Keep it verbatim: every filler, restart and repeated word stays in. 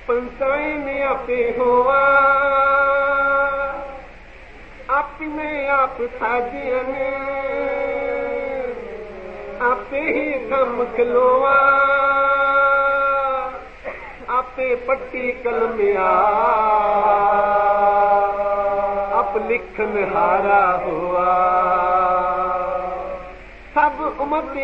पंसाई ने आपे हुआ अपने आप साजियन आपे ही कम खलोआ आपे पट्टी कलमिया आप लिखन हारा हुआ सब उम्मत